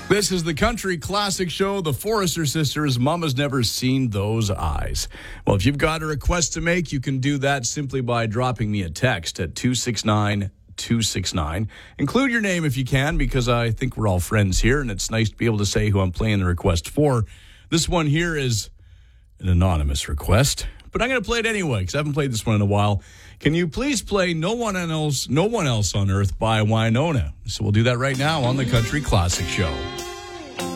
This is the Country Classic Show. The Forrester Sisters, Mama's Never Seen Those Eyes. Well, if you've got a request to make, you can do that simply by dropping me a text at 269-269. Include your name if you can, because I think we're all friends here, and it's nice to be able to say who I'm playing the request for. This one here is an anonymous request, but I'm going to play it anyway because I haven't played this one in a while. Can you please play No One Else on Earth by Wynonna? So we'll do that right now on the Country Classic Show.